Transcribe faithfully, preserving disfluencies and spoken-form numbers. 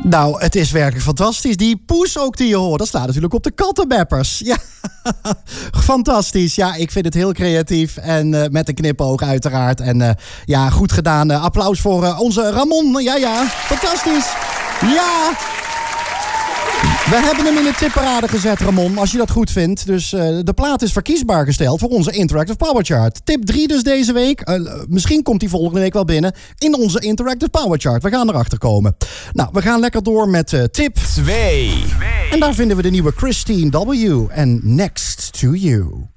Nou, het is werkelijk fantastisch. Die poes ook die je hoort, dat staat natuurlijk op de kattenbeppers. Ja, fantastisch. Ja, ik vind het heel creatief en uh, met een knipoog uiteraard. En uh, ja, goed gedaan. Uh, applaus voor uh, onze Ramon. Ja, ja, fantastisch. Ja. We hebben hem in de tipparade gezet, Ramon, als je dat goed vindt. Dus uh, de plaat is verkiesbaar gesteld voor onze Interactive Power Chart. Tip drie dus deze week. Uh, misschien komt die volgende week wel binnen in onze Interactive Power Chart. We gaan erachter komen. Nou, we gaan lekker door met uh, tip twee. En daar vinden we de nieuwe Christine W. en Next to You.